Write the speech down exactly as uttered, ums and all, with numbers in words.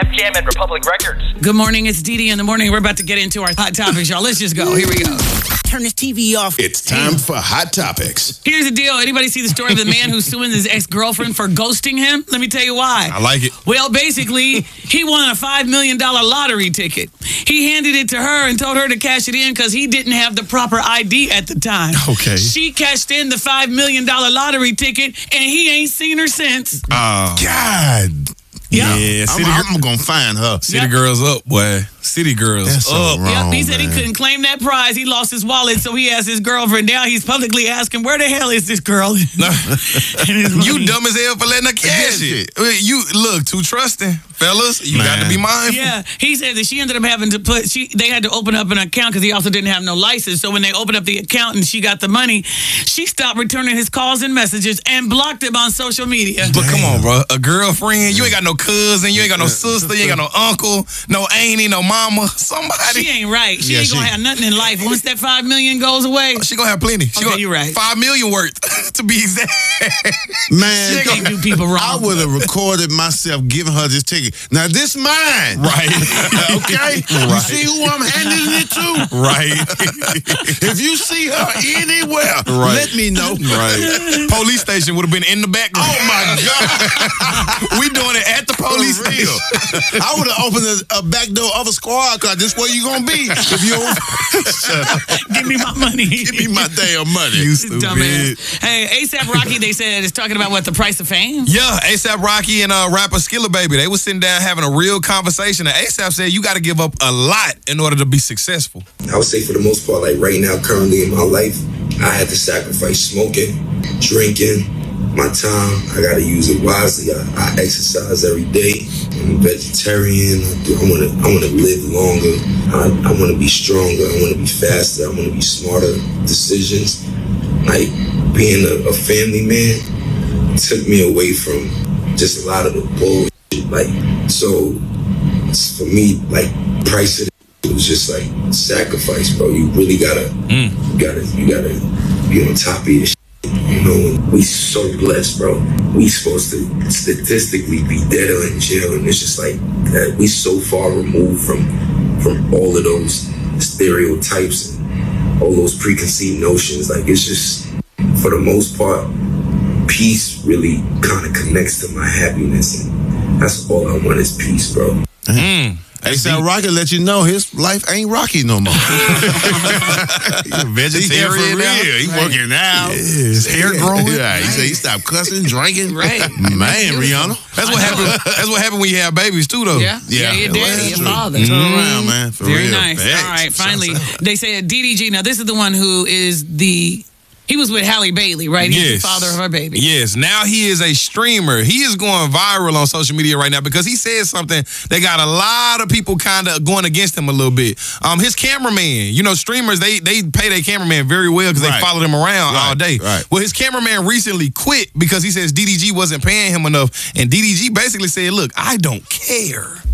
Def Jam and Republic Records. Good morning, it's Dee Dee in the morning. We're about to get into our hot topics, y'all. Let's just go. Here we go. Turn this T V off. It's time for Hot Topics. Here's the deal. Anybody see the story of the man who's suing his ex-girlfriend for ghosting him? Let me tell you why. I like it. Well, basically, he won a five million dollars lottery ticket. He handed it to her and told her to cash it in because he didn't have the proper I D at the time. Okay. She cashed in the five million dollars lottery ticket, and he ain't seen her since. Oh, God. Yep. yeah. City, I'm, I'm going to find her. city Yep. girls up, boy. City girls That's so up. wrong. Yep, he said man. he couldn't claim that prize. He lost his wallet, so he asked his girlfriend. Now he's publicly asking, where the hell is this girl? You dumb as hell for letting her cash it. You look too trusting, fellas. You got to Man. be mindful. Yeah, he said that she ended up having to put, she they had to open up an account because he also didn't have no license. So when they opened up the account and she got the money, she stopped returning his calls and messages and blocked him on social media. But come on, bro. A girlfriend, you ain't got no cousin, you ain't got no sister, you ain't got no uncle, no auntie, no mama. Somebody. She ain't right. She Yeah, ain't gonna she- have nothing in life. Once that five million goes away, She gonna have plenty. She Okay, gonna, you're right. Five million worth, to be exact. Man, she can't do people wrong. I would have recorded myself giving her this ticket. Now, this mine. Right. Okay? You Right. see who I'm handing it to? Right. If you see her anywhere, Right. let me know. Right. Police station would have been in the background. Oh, my God. We doing it at the police For real. station. I would have opened a, a back door of a squad car. This where you gonna be if you don't Give me my money. give me my damn money. You stupid. Dumbass. Hey, ASAP Rocky, they said, is talking about what, the price of fame? Yeah, ASAP Rocky and uh, rapper Skilla Baby, they was sitting down having a real conversation. And ASAP said you got to give up a lot in order to be successful. I would say for the most part, like right now, currently in my life, I had to sacrifice smoking, drinking, my time. I got to use it wisely. I, I exercise every day. I'm a vegetarian. I, do, I want to I want to live longer. I, I want to be stronger. I want to be faster. I want to be smarter decisions. Like being a, a family man took me away from just a lot of the bullshit. Like, so it's for me, like, price of it was just like sacrifice, bro. You really gotta, mm. you gotta, you gotta be on top of your shit. You know, we so blessed, bro. We supposed to statistically be dead or in jail, and it's just like that. We so far removed from from all of those stereotypes and all those preconceived notions. Like, it's just, for the most part, peace really kind of connects to my happiness, and that's all I want is peace, bro. Mm. ASAP Rocky let you know his life ain't rocky no more. He's a vegetarian He now. real. He working out. His hair growing. Yeah, he said he stopped cussing, drinking. Right. Man, Rihanna. That's what happened. That's what happened when you have babies too, though. Yeah, yeah, Yeah. your Well, daddy, that's your true. father. Turn around, man. For Very real. nice. Facts. All right, finally, Shouts out. they said D D G. Now, this is the one who is the, he was with Halle Bailey, right? He's Yes. the father of her baby. Yes. Now he is a streamer. He is going viral on social media right now because he said something that got a lot of people kind of going against him a little bit. Um, his cameraman, you know, streamers, they they pay their cameraman very well because Right. they follow them around Right, all day. right. Well, his cameraman recently quit because he says D D G wasn't paying him enough. And D D G basically said, look, I don't care.